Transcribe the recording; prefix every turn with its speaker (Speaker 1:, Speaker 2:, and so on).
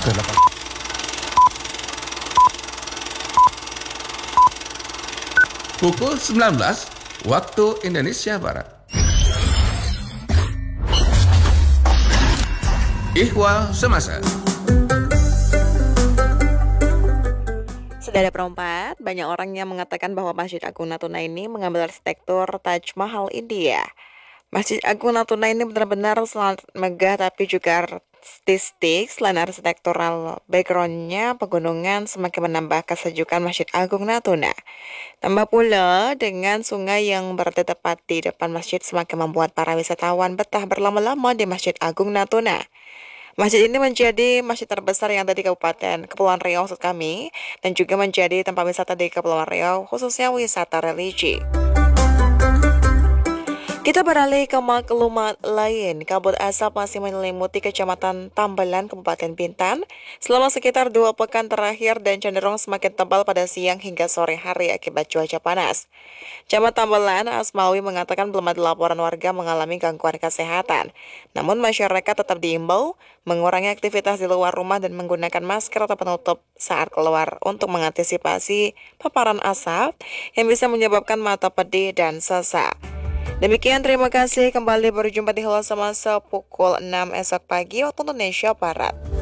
Speaker 1: Pukul 19 waktu Indonesia Barat. Ihwal Semasa.
Speaker 2: Saudara perempat, banyak orang yang mengatakan bahwa Masjid Agung Natuna ini mengambil arsitektur Taj Mahal India. Masjid Agung Natuna ini benar-benar sangat megah tapi juga artistik. Selain arsitektural, backgroundnya pegunungan semakin menambah kesejukan Masjid Agung Natuna. Tambah pula dengan sungai yang berada tepat di depan masjid semakin membuat para wisatawan betah berlama-lama di Masjid Agung Natuna. Masjid ini menjadi masjid terbesar yang ada di Kabupaten Kepulauan Riau maksud kami, dan juga menjadi tempat wisata di Kepulauan Riau, khususnya wisata religi. Kita beralih ke maklumat lain. Kabut asap masih menyelimuti Kecamatan Tambelan, Kabupaten Bintan selama sekitar 2 pekan terakhir dan cenderung semakin tebal pada siang hingga sore hari akibat cuaca panas. Camat Tambelan, Asmawi, mengatakan belum ada laporan warga mengalami gangguan kesehatan. Namun masyarakat tetap diimbau mengurangi aktivitas di luar rumah dan menggunakan masker atau penutup saat keluar untuk mengantisipasi paparan asap yang bisa menyebabkan mata pedih dan sesak. Demikian, terima kasih. Kembali berjumpa di Halo Semasa pukul 6 esok pagi waktu Indonesia Barat.